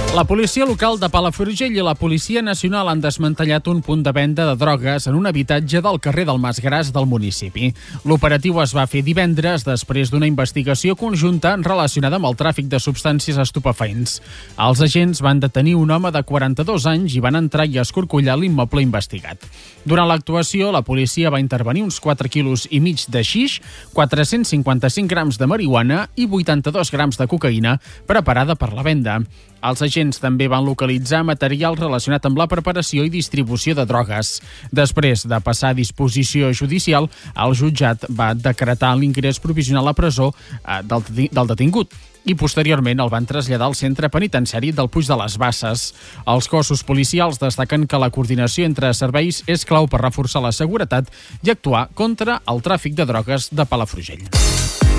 La policia local de Palafrugell i la Policia Nacional han desmantellat un punt de venda de drogues en un habitatge del carrer del Mas Gras del municipi. L'operatiu es va fer divendres després d'una investigació conjunta relacionada amb el tràfic de substàncies estupefaents. Els agents van detenir un home de 42 anys i van entrar i escorcollar l'immoble investigat. Durant l'actuació, la policia va intervenir uns 4 quilos i mig de xix, 455 grams de marihuana i 82 grams de cocaïna preparada per la venda. Els agents també van localitzar material relacionat amb la preparació i distribució de drogues. Després de passar a disposició judicial, el jutjat va decretar l'ingrés provisional a presó del detingut i posteriorment el van traslladar al centre penitenciari del Puig de les Basses. Els cossos policials destaquen que la coordinació entre serveis és clau per reforçar la seguretat i actuar contra el tràfic de drogues de Palafrugell.